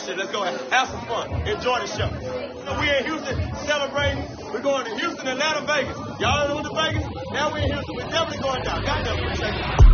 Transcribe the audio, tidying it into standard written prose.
shit. Let's go have some fun. Enjoy the show. So we in Houston celebrating. We're going to Houston, Atlanta, Vegas. Y'all done went to Vegas? Now we in Houston. We're definitely going down. Goddamn.